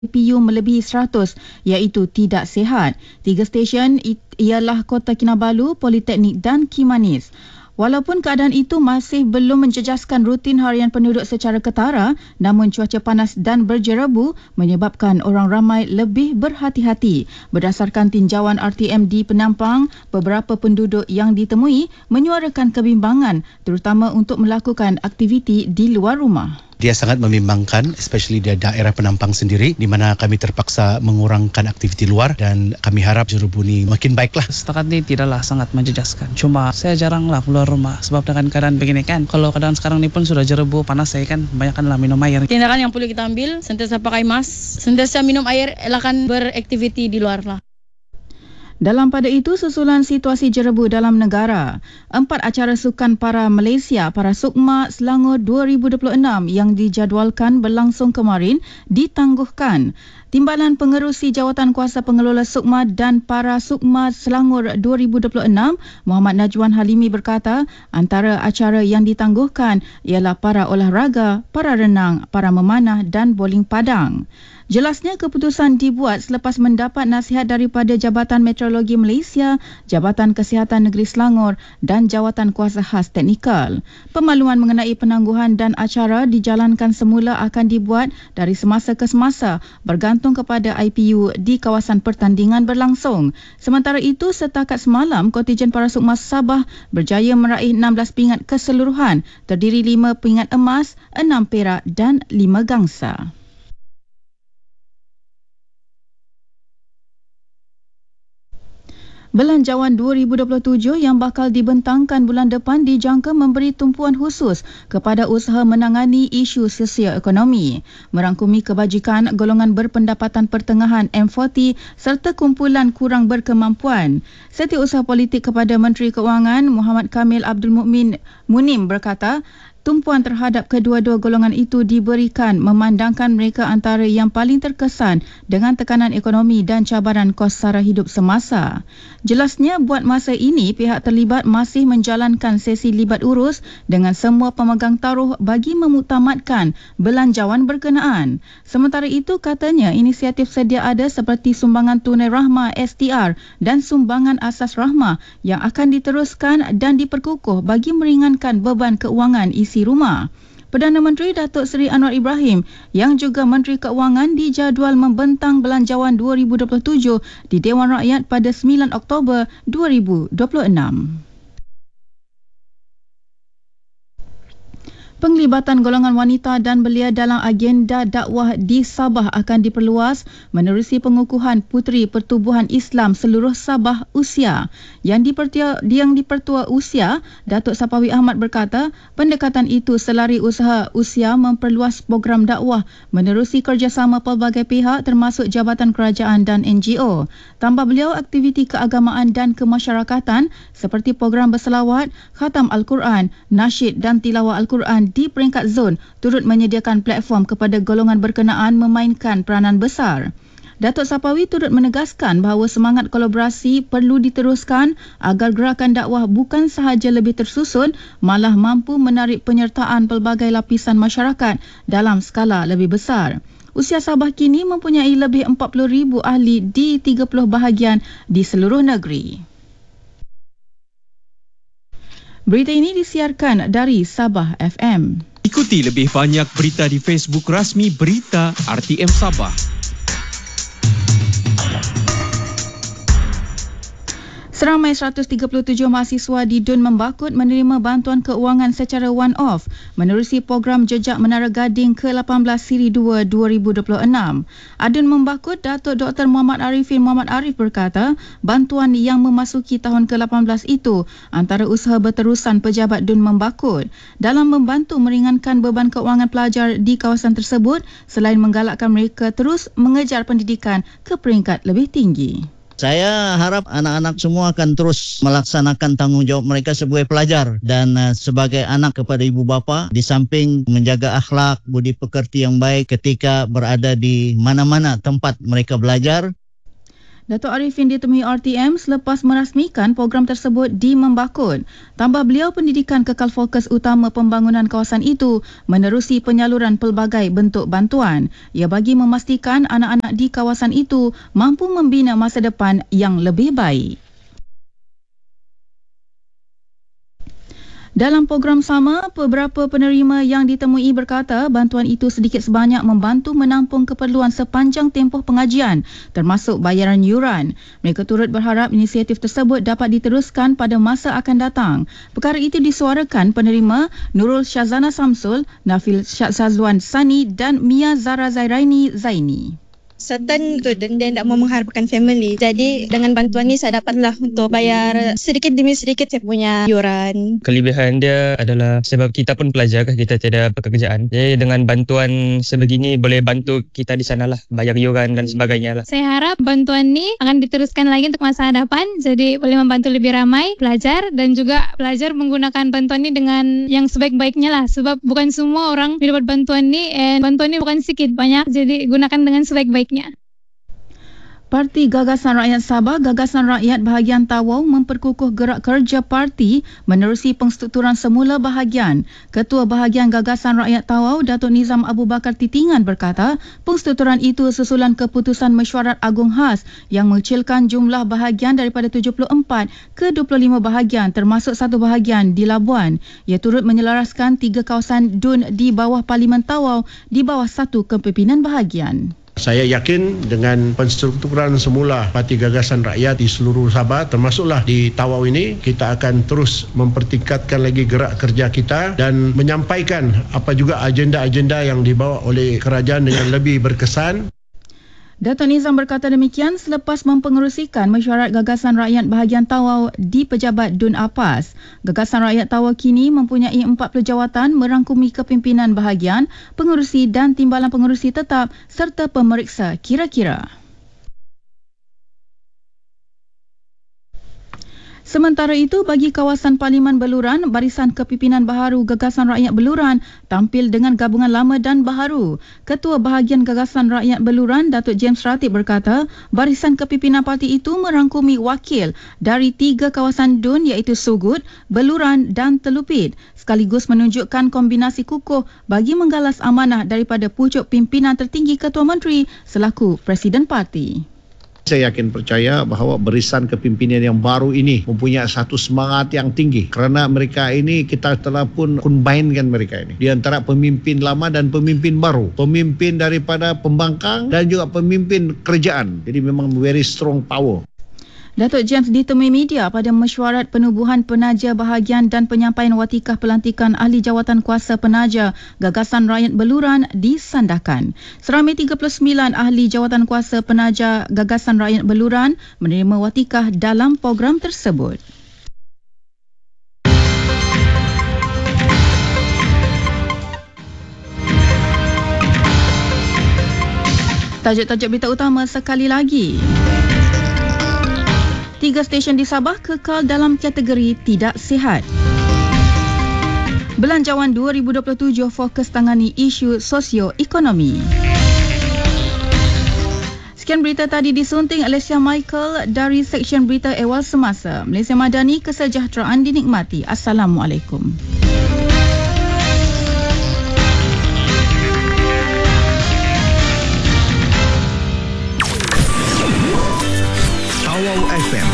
IPU melebihi 100 iaitu tidak sihat. 3 stesen ialah Kota Kinabalu, Politeknik dan Kimanis. Walaupun keadaan itu masih belum menjejaskan rutin harian penduduk secara ketara, namun cuaca panas dan berjerebu menyebabkan orang ramai lebih berhati-hati. Berdasarkan tinjauan RTM di Penampang, beberapa penduduk yang ditemui menyuarakan kebimbangan terutama untuk melakukan aktiviti di luar rumah. Dia sangat membimbangkan, especially di daerah Penampang sendiri, di mana kami terpaksa mengurangkan aktiviti luar dan kami harap jerebu ini makin baiklah. Setakat ini tidaklah sangat menjejaskan. Cuma saya jaranglah keluar rumah sebab dengan keadaan begini kan. Kalau keadaan sekarang ini pun sudah jerebu, panas saya kan, banyakkanlah minum air. Tindakan yang perlu kita ambil, sentiasa pakai mask, sentiasa minum air, elakkan beraktiviti di luar lah. Dalam pada itu, susulan situasi jerebu dalam negara. 4 acara sukan para Malaysia, para Sukma Selangor 2026 yang dijadualkan berlangsung kemarin ditangguhkan. Timbalan Pengerusi Jawatan Kuasa Pengelola Sukma dan para Sukma Selangor 2026, Muhammad Najwan Halimi berkata, antara acara yang ditangguhkan ialah para olahraga, para renang, para memanah dan bowling padang. Jelasnya keputusan dibuat selepas mendapat nasihat daripada Jabatan Meteorologi Malaysia, Jabatan Kesihatan Negeri Selangor dan Jawatan Kuasa Khas Teknikal. Pemaluan mengenai penangguhan dan acara dijalankan semula akan dibuat dari semasa ke semasa bergantung kepada IPU di kawasan pertandingan berlangsung. Sementara itu, setakat semalam, kontijen para Sukma Sabah berjaya meraih 16 pingat keseluruhan, terdiri 5 pingat emas, 6 perak dan 5 gangsa. Belanjawan 2027 yang bakal dibentangkan bulan depan dijangka memberi tumpuan khusus kepada usaha menangani isu sosioekonomi, merangkumi kebajikan golongan berpendapatan pertengahan M40 serta kumpulan kurang berkemampuan. Setiausaha Politik kepada Menteri Keuangan Muhammad Kamil Abdul Mukmin Munim berkata, tumpuan terhadap kedua-dua golongan itu diberikan memandangkan mereka antara yang paling terkesan dengan tekanan ekonomi dan cabaran kos sara hidup semasa. Jelasnya, buat masa ini pihak terlibat masih menjalankan sesi libat urus dengan semua pemegang taruh bagi memuktamadkan belanjawan berkenaan. Sementara itu, katanya inisiatif sedia ada seperti sumbangan tunai rahmah STR dan sumbangan asas rahmah yang akan diteruskan dan diperkukuh bagi meringankan beban keuangan isi rumah. Perdana Menteri Datuk Seri Anwar Ibrahim yang juga Menteri Keuangan dijadual membentang belanjawan 2027 di Dewan Rakyat pada 9 Oktober 2026. Penglibatan golongan wanita dan belia dalam agenda dakwah di Sabah akan diperluas menerusi pengukuhan Puteri Pertubuhan Islam seluruh Sabah Usia. Yang dipertua Usia, Datuk Sapawi Ahmad berkata, pendekatan itu selari usaha Usia memperluas program dakwah menerusi kerjasama pelbagai pihak termasuk Jabatan Kerajaan dan NGO. Tambah beliau, aktiviti keagamaan dan kemasyarakatan seperti program berselawat, khatam Al-Quran, nasyid dan tilawah Al-Quran di peringkat zon turut menyediakan platform kepada golongan berkenaan memainkan peranan besar. Datuk Sapawi turut menegaskan bahawa semangat kolaborasi perlu diteruskan agar gerakan dakwah bukan sahaja lebih tersusun, malah mampu menarik penyertaan pelbagai lapisan masyarakat dalam skala lebih besar. Usia Sabah kini mempunyai lebih 40,000 ahli di 30 bahagian di seluruh negeri. Berita ini disiarkan dari Sabah FM. Ikuti lebih banyak berita di Facebook rasmi Berita RTM Sabah. Seramai 137 mahasiswa di Dun Membakut menerima bantuan keuangan secara one-off menerusi program Jejak Menara Gading ke-18 Siri 2 2026. Adun Membakut, Datuk Dr. Muhammad Arifin Muhammad Arif berkata, bantuan yang memasuki tahun ke-18 itu antara usaha berterusan pejabat Dun Membakut dalam membantu meringankan beban keuangan pelajar di kawasan tersebut selain menggalakkan mereka terus mengejar pendidikan ke peringkat lebih tinggi. Saya harap anak-anak semua akan terus melaksanakan tanggungjawab mereka sebagai pelajar dan sebagai anak kepada ibu bapa, di samping menjaga akhlak, budi pekerti yang baik ketika berada di mana-mana tempat mereka belajar. Datuk Arifin ditemui RTM selepas merasmikan program tersebut di Membakut. Tambah beliau, pendidikan kekal fokus utama pembangunan kawasan itu menerusi penyaluran pelbagai bentuk bantuan. Ia bagi memastikan anak-anak di kawasan itu mampu membina masa depan yang lebih baik. Dalam program sama, beberapa penerima yang ditemui berkata bantuan itu sedikit sebanyak membantu menampung keperluan sepanjang tempoh pengajian, termasuk bayaran yuran. Mereka turut berharap inisiatif tersebut dapat diteruskan pada masa akan datang. Perkara itu disuarakan penerima Nurul Syazana Samsul, Nafil Syazwan Sani dan Mia Zara Zairaini Zaini. Certain good dan dia tak mau mengharapkan family. Jadi dengan bantuan ni saya dapatlah untuk bayar sedikit demi sedikit saya punya yuran. Kelebihan dia adalah sebab kita pun pelajar, kita tiada pekerjaan. Jadi dengan bantuan sebegini boleh bantu kita di sanalah, bayar yuran dan sebagainya lah. Saya harap bantuan ni akan diteruskan lagi untuk masa hadapan. Jadi boleh membantu lebih ramai pelajar dan juga pelajar menggunakan bantuan ni dengan yang sebaik-baiknya lah. Sebab bukan semua orang dapat bantuan ni, and bantuan ni bukan sedikit, banyak. Jadi gunakan dengan sebaik-baiknya. Parti Gagasan Rakyat Sabah, Gagasan Rakyat Bahagian Tawau memperkukuh gerak kerja parti menerusi pengstrukturan semula bahagian. Ketua Bahagian Gagasan Rakyat Tawau, Datuk Nizam Abu Bakar Titingan berkata, pengstrukturan itu susulan keputusan Mesyuarat Agung Khas yang mengecilkan jumlah bahagian daripada 74 ke 25 bahagian, termasuk satu bahagian di Labuan. Ia turut menyelaraskan 3 kawasan DUN di bawah Parlimen Tawau di bawah satu kepimpinan bahagian. Saya yakin dengan penstrukturan semula Parti Gagasan Rakyat di seluruh Sabah, termasuklah di Tawau ini, kita akan terus mempertingkatkan lagi gerak kerja kita dan menyampaikan apa juga agenda-agenda yang dibawa oleh kerajaan dengan lebih berkesan. Datuk Nizam berkata demikian selepas mempengerusikan Mesyuarat Gagasan Rakyat Bahagian Tawau di Pejabat DUN Apas. Gagasan Rakyat Tawau kini mempunyai 40 jawatan merangkumi kepimpinan bahagian, pengerusi dan timbalan pengerusi tetap serta pemeriksa kira-kira. Sementara itu, bagi kawasan Parlimen Beluran, Barisan Kepimpinan Baharu Gagasan Rakyat Beluran tampil dengan gabungan lama dan baharu. Ketua Bahagian Gagasan Rakyat Beluran, Datuk James Ratib berkata, barisan kepimpinan parti itu merangkumi wakil dari 3 kawasan DUN iaitu Sugut, Beluran dan Telupit, sekaligus menunjukkan kombinasi kukuh bagi menggalas amanah daripada pucuk pimpinan tertinggi Ketua Menteri selaku Presiden Parti. Saya yakin percaya bahawa barisan kepimpinan yang baru ini mempunyai satu semangat yang tinggi kerana mereka ini kita telah pun combine-kan mereka ini di antara pemimpin lama dan pemimpin baru, pemimpin daripada pembangkang dan juga pemimpin kerajaan. Jadi memang very strong power. Datuk James ditemui media pada mesyuarat penubuhan penaja bahagian dan penyampaian watikah pelantikan ahli jawatan kuasa penaja Gagasan Rakyat Beluran di Sandakan. Seramai 39 ahli jawatan kuasa penaja Gagasan Rakyat Beluran menerima watikah dalam program tersebut. Tajuk-tajuk berita utama sekali lagi. 3 stesen di Sabah kekal dalam kategori tidak sihat. Belanjawan 2027 fokus tangani isu sosio-ekonomi. Sekian berita tadi disunting Alicia Michael dari Seksyen Berita Ehwal Semasa. Malaysia Madani, kesejahteraan dinikmati. Assalamualaikum. Tawau FM